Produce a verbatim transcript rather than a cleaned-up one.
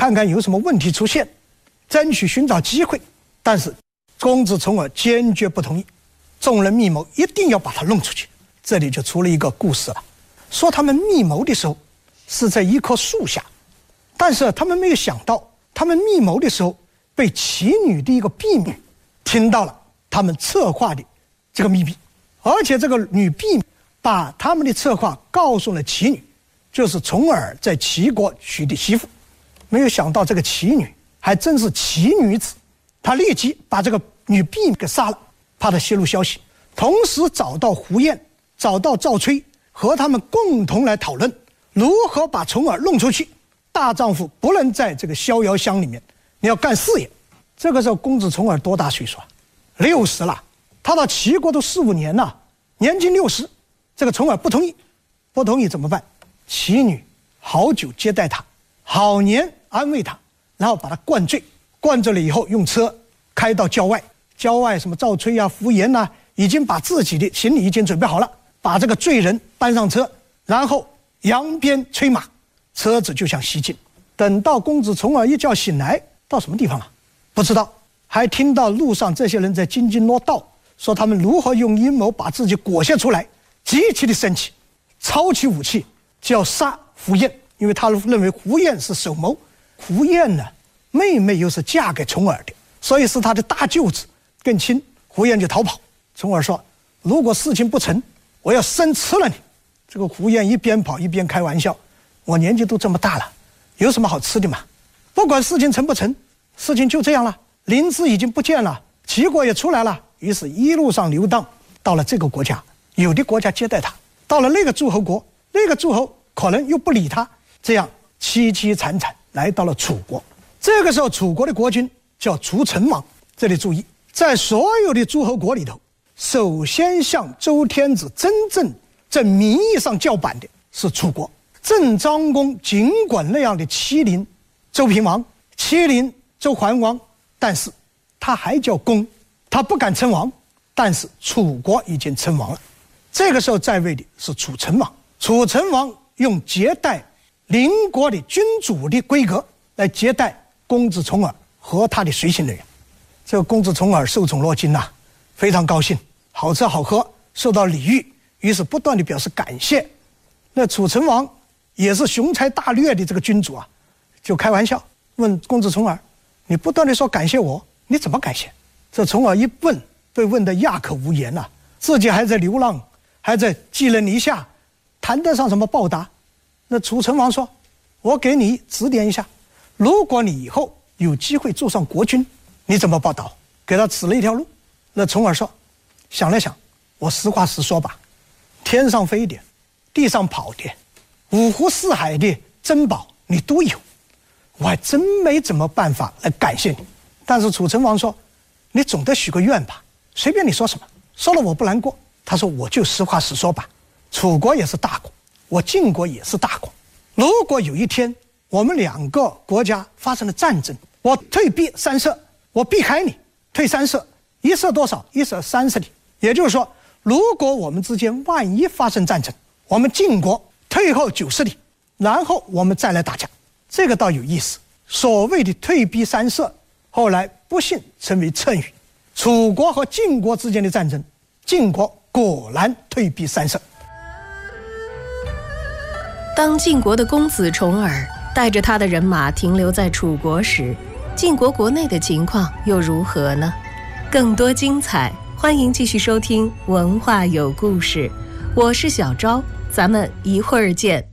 看看有什么问题出现，争取寻找机会。但是公子重耳坚决不同意，众人密谋一定要把他弄出去。这里就出了一个故事了，说他们密谋的时候是在一棵树下，但是他们没有想到，他们密谋的时候被齐女的一个婢女听到了他们策划的这个秘密，而且这个女婢把他们的策划告诉了齐女，就是重耳在齐国娶的媳妇。没有想到这个齐女还真是奇女子，她立即把这个女婢给杀了，怕她泄露消息，同时找到胡彦，找到赵崔，和他们共同来讨论如何把重耳弄出去。大丈夫不能在这个逍遥乡里面，你要干事业。这个时候公子重耳多大岁数啊？六十了，他到齐国都四五年了，年近六十。这个重耳不同意，不同意怎么办？齐女好酒接待他，好年安慰他，然后把他灌醉，灌醉了以后用车开到郊外，郊外什么赵崔啊、扶颜呐，已经把自己的行李已经准备好了，把这个罪人搬上车，然后扬鞭催马，车子就向西进。等到公子重耳一觉醒来，到什么地方了？不知道，还听到路上这些人在津津乐道，说他们如何用阴谋把自己裹挟出来，极其的生气，抄起武器就要杀胡彦，因为他认为胡彦是首谋。胡彦呢，妹妹又是嫁给重耳的，所以是他的大舅子更亲。胡彦就逃跑。重耳说，如果事情不成，我要生吃了你。这个胡彦一边跑一边开玩笑，我年纪都这么大了，有什么好吃的嘛？不管事情成不成，事情就这样了。临淄已经不见了，齐国也出来了，于是一路上游荡，到了这个国家，有的国家接待他，到了那个诸侯国，那个诸侯可能又不理他，这样凄凄惨惨来到了楚国。这个时候楚国的国君叫楚成王。这里注意，在所有的诸侯国里头，首先向周天子真正在名义上叫板的是楚国。郑庄公尽管那样的欺凌周平王，欺凌周桓王，但是他还叫公，他不敢称王。但是楚国已经称王了，这个时候在位的是楚成王。楚成王用接待邻国的君主的规格来接待公子重耳和他的随行人员。这个公子重耳受宠若惊呐、啊，非常高兴，好吃好喝，受到礼遇，于是不断地表示感谢。那楚成王也是雄才大略的这个君主啊，就开玩笑问公子重耳，你不断地说感谢我，你怎么感谢？这重耳一问，被问得哑口无言了、啊，自己还在流浪，还在寄人篱下，谈得上什么报答？那楚成王说，我给你指点一下，如果你以后有机会做上国君，你怎么报答？给他指了一条路。那重耳说，想了想，我实话实说吧，天上飞的，地上跑的，五湖四海的珍宝你都有，我还真没怎么办法来感谢你。但是楚成王说，你总得许个愿吧，随便你说什么，说了我不难过。他说，我就实话实说吧，楚国也是大国，我晋国也是大国，如果有一天我们两个国家发生了战争，我退避三舍，我避开你，退三舍，一舍多少？一舍三十里。也就是说，如果我们之间万一发生战争，我们晋国退后九十里，然后我们再来打架。这个倒有意思，所谓的退避三舍，后来不幸成为成语。楚国和晋国之间的战争，晋国果然退避三舍。 当晋国的公子重耳带着他的人马停留在楚国时，晋国国内的情况又如何呢？更多精彩，欢迎继续收听文化有故事。我是小昭，咱们一会儿见。